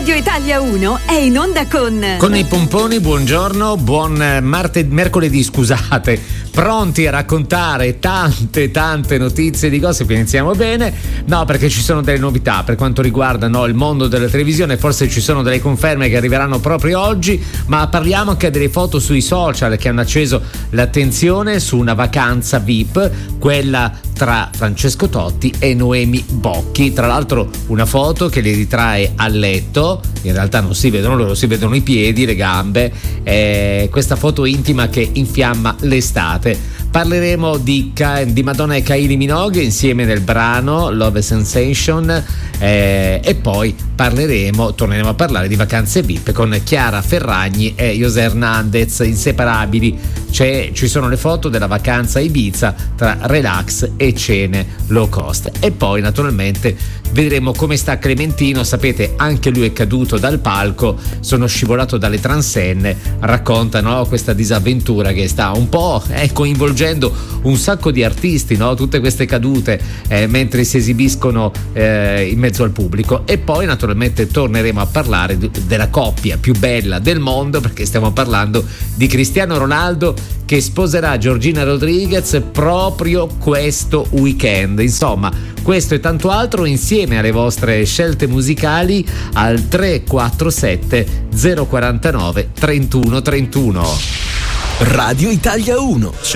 Radio Italia 1 è in onda con i pomponi. Buongiorno, buon mercoledì, scusate. Pronti a raccontare tante notizie di gossip? Iniziamo bene. No, perché ci sono delle novità per quanto riguarda il mondo della televisione. Forse ci sono delle conferme che arriveranno proprio oggi, ma parliamo anche delle foto sui social che hanno acceso l'attenzione su una vacanza VIP, quella tra Francesco Totti e Noemi Bocchi. Tra l'altro una foto che li ritrae a letto, in realtà non si vedono loro, si vedono i piedi, le gambe, questa foto intima che infiamma l'estate. Parleremo di Madonna e Kylie Minogue insieme nel brano Love Sensation, e poi torneremo a parlare di vacanze VIP con Chiara Ferragni e José Hernandez, inseparabili. Ci sono le foto della vacanza a Ibiza tra relax e cene low cost, e poi naturalmente vedremo come sta Clementino. Sapete, anche lui è caduto dal palco, sono scivolato dalle transenne, raccontano questa disavventura che sta un po' coinvolgendo un sacco di artisti, tutte queste cadute mentre si esibiscono in mezzo al pubblico. E poi naturalmente torneremo a parlare della coppia più bella del mondo, perché stiamo parlando di Cristiano Ronaldo che sposerà Georgina Rodriguez proprio questo weekend. Insomma, questo e tanto altro insieme alle vostre scelte musicali al 347 049 31 31. Radio Italia 1.